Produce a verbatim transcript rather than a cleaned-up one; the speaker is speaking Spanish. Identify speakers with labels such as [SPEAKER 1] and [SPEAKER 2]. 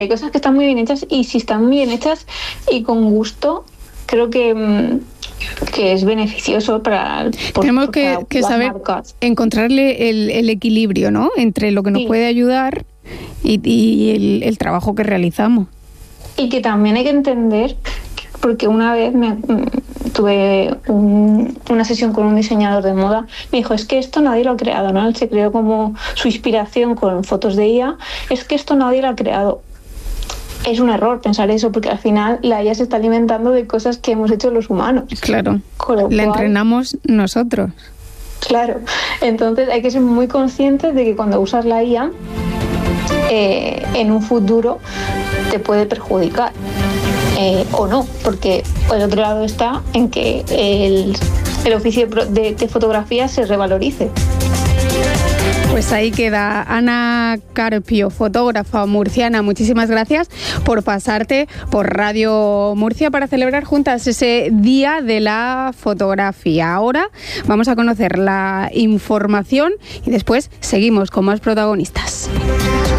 [SPEAKER 1] Hay cosas que están muy bien hechas y si están muy bien hechas y con gusto, creo que, que es beneficioso para... Por,
[SPEAKER 2] Tenemos
[SPEAKER 1] por,
[SPEAKER 2] que,
[SPEAKER 1] para
[SPEAKER 2] que saber
[SPEAKER 1] marcas.
[SPEAKER 2] encontrarle el, el equilibrio, ¿no? Entre lo que nos
[SPEAKER 1] Sí.
[SPEAKER 2] puede ayudar y, y el, el trabajo que realizamos.
[SPEAKER 1] Y que también hay que entender, porque una vez me, tuve un, una sesión con un diseñador de moda, me dijo, es que esto nadie lo ha creado, ¿no? Él se creó como su inspiración con fotos de I A, es que esto nadie lo ha creado. Es un error pensar eso, porque al final la I A se está alimentando de cosas que hemos hecho los humanos.
[SPEAKER 2] Claro, la
[SPEAKER 1] cual,
[SPEAKER 2] entrenamos nosotros.
[SPEAKER 1] Claro, entonces hay que ser muy conscientes de que cuando usas la I A, eh, en un futuro te puede perjudicar. Eh, o no, porque el otro lado está en que el, el oficio de, de fotografía se revalorice.
[SPEAKER 2] Pues ahí queda Ana Carpio, fotógrafa murciana. Muchísimas gracias por pasarte por Radio Murcia para celebrar juntas ese Día de la Fotografía. Ahora vamos a conocer la información y después seguimos con más protagonistas.